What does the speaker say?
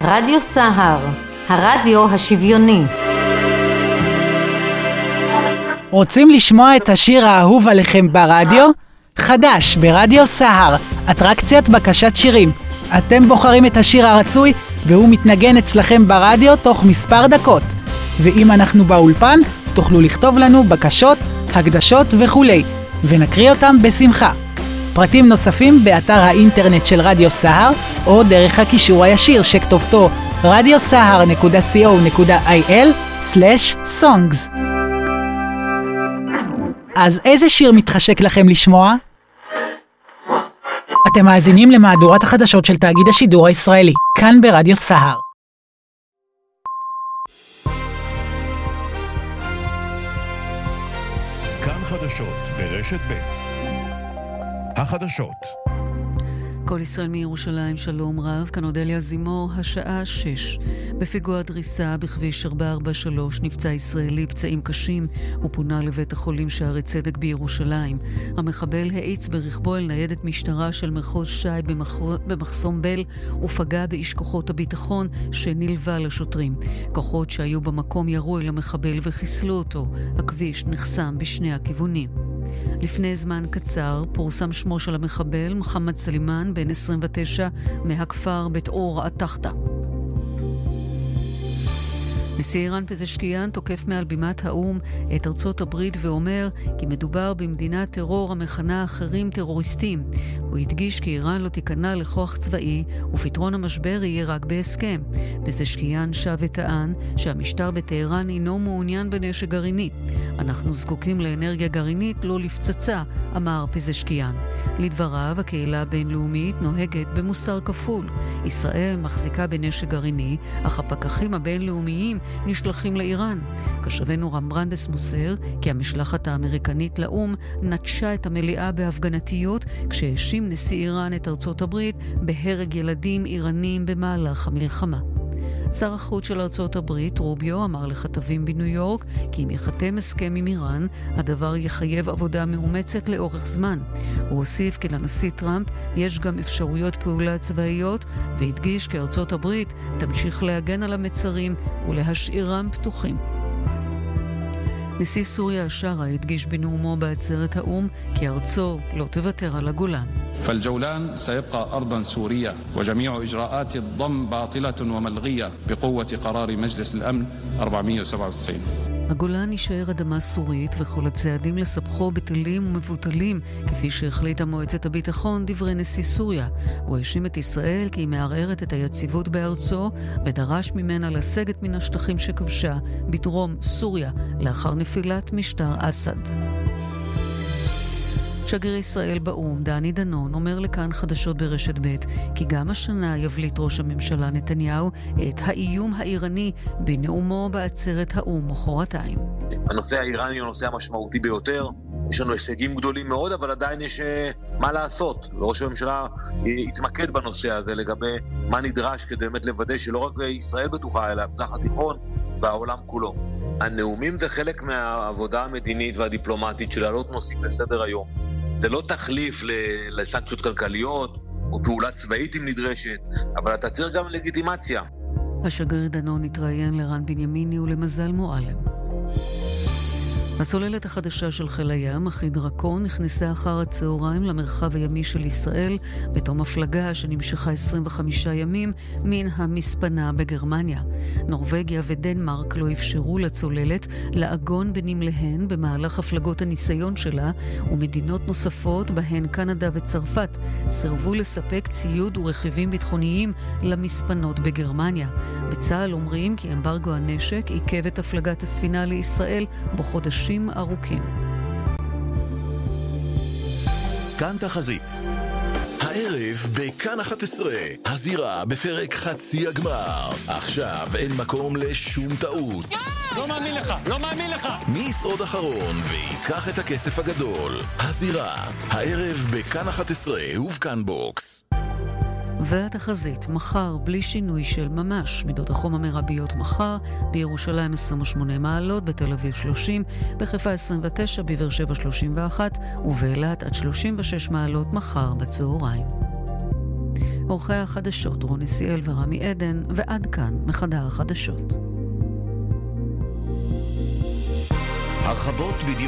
רדיו סהר, הרדיו השוויוני. רוצים לשמוע את השיר האהוב עליכם ברדיו? חדש ברדיו סהר, אטרקציית בקשת שירים. אתם בוחרים את השיר הרצוי והוא מתנגן אצלכם ברדיו תוך מספר דקות. ואם אנחנו באולפן, תוכלו לכתוב לנו בקשות, הקדשות וכולי, ונקריא אותם בשמחה. פרטים נוספים באתר האינטרנט של רדיו סהר, או דרך הקישור הישיר שכתובתו radiosahar.co.il/songs. אז איזה שיר מתחשק לכם לשמוע? אתם מאזינים למהדורת החדשות של תאגיד השידור הישראלי, כאן ברדיו סהר. כאן חדשות ברשת ב'. החדשות. כל ישראל מירושלים, שלום רב, כאן אודליה זימור, השעה 6. בפיגוע דריסה בכביש 443 נפצע ישראלי פצעים קשים ופונה לבית החולים שערי צדק בירושלים. המחבל האיץ ברכבו אל ניידת משטרה של מחוז ש"י במחסום בל ופגע באיש כוחות הביטחון שנלווה לשוטרים. כוחות שהיו במקום ירו אל המחבל וחיסלו אותו. הכביש נחסם בשני הכיוונים. לפני זמן קצר פורסם שמו של המחבל מוחמד סלימן, בן 29, מהכפר בית אור התחתה. נשיא איראן פזשקיאן תוקף מעל בימת האום את ארצות הברית ואומר כי מדובר במדינת טרור המכנה אחרים טרוריסטים. הוא הדגיש כי איראן לא תיכנע לכוח צבאי ופתרון המשבר יהיה רק בהסכם. פזשקיאן שב וטען שהמשטר בטהרן אינו מעוניין בנשק גרעיני. אנחנו זקוקים לאנרגיה גרעינית, לא לפצצה, אמר פזשקיאן. לדבריו, הקהילה הבינלאומית נוהגת במוסר כפול. ישראל מחזיקה בנשק גרעיני, אך הפקחים הבינלאומיים נשלחים לאיראן. כשבנו רמברנדס מוסר כי המשלחת האמריקנית לאום נטשה את המליאה בהפגנתיות כשהאשים נשיא איראן את ארצות הברית בהרג ילדים איראנים במהלך המלחמה. שר החוץ של ארצות הברית, רוביו, אמר לכתבים בניו יורק כי אם יחתם הסכם עם איראן, הדבר יחייב עבודה מאומצת לאורך זמן. הוא הוסיף כי לנשיא טראמפ יש גם אפשרויות פעולה צבאיות, והדגיש כי ארצות הברית תמשיך להגן על המצרים ולהשאירם פתוחים. נשיא סוריה השרה הדגיש בנאומו בעצרת האום כי ארצו לא תוותר על הגולן. فالجولان سيبقى أرضا سورية وجميع إجراءات الضم باطلة وملغية بقوة قرار مجلس الأمن 497. הגולן יישאר אדמה סורית וכל הצעדים לספחו בטלים ומבוטלים, כפי שהחליטה מועצת הביטחון, דברי נשיא סוריה. הוא האשים את ישראל כי היא מערערת את היציבות בארצו ודרש ממנה לסגת מן השטחים שכבשה בדרום סוריה לאחר נפילת משטר אסד. שגריר ישראל באום, דני דנון, אומר לכאן חדשות ברשת ב' כי גם השנה יבליט ראש הממשלה נתניהו את האיום האיראני בנאומו בעצרת האום מחרתיים. הנושא האיראני הוא הנושא המשמעותי ביותר. יש לנו הישגים גדולים מאוד, אבל עדיין יש מה לעשות. ראש הממשלה יתמקד בנושא הזה לגבי מה נדרש כדי באמת לוודא שלא רק ישראל בטוחה, אלא המזרח התיכון והעולם כולו. הנאומים זה חלק מהעבודה המדינית והדיפלומטית של להעלות נושאים לסדר היום. זה לא תחליף לסנקציות כלכליות או פעולה צבאית אם נדרשת, אבל אתה צריך גם לגיטימציה. השגריר דנון התראיין לרן בנימיני ולמזל מועלם. הסוללת החדשה של חיל הים, אחי דרקון, נכנסה אחר הצהריים למרחב הימי של ישראל בתום הפלגה שנמשכה 25 ימים מן המספנה בגרמניה. נורווגיה ודנמרק לא אפשרו לצוללת לעגון בנמליהן במהלך הפלגות הניסיון שלה, ומדינות נוספות, בהן קנדה וצרפת, סירבו לספק ציוד ורכיבים ביטחוניים למספנות בגרמניה. בצה"ל אומרים כי אמברגו הנשק עיכב את הפלגת הספינה לישראל בחודשים ארוכים. כאן תחזית. הערב בכאן 11, הזירה בפרק חצי הגמר. עכשיו אין מקום לשום טעות. לא מאמין לך, לא מאמין לך. מי ישרוד אחרון ויקח את הכסף הגדול? הזירה, הערב בכאן 11 ובכאן בוקס. והתחזית, מחר בלי שינוי של ממש. מידות החום המרביות מחר, בירושלים 28 מעלות, בתל אביב 30, בחיפה 29, בבאר שבע 31, ובאילת עד 36 מעלות מחר בצהריים. עורכי החדשות רוני סיאל ורמי עדן, ועד כאן מחדר החדשות. הרחבות וידאו